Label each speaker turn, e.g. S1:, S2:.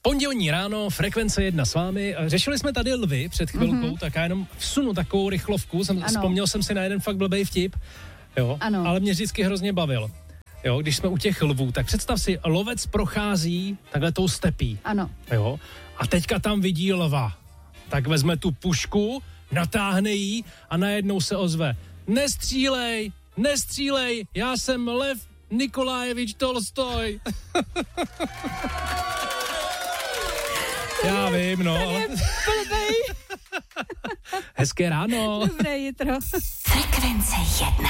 S1: Pondělní ráno, Frekvence 1 s vámi. Řešili jsme tady lvy před chvilkou, tak já jenom vsunu takovou rychlovku. Vzpomněl jsem si na jeden fakt blbej vtip, jo, ale mě vždycky hrozně bavil. Jo, když jsme u těch lvů, tak představ si, lovec prochází takhle tou stepí.
S2: Ano.
S1: Jo, a teďka tam vidí lva. Tak vezme tu pušku, natáhne jí a najednou se ozve. Nestřílej, já jsem Lev Nikolajevič Tolstoj. Já vím, no. Hezké ráno.
S2: Dobré jitro.
S3: Frekvence 1.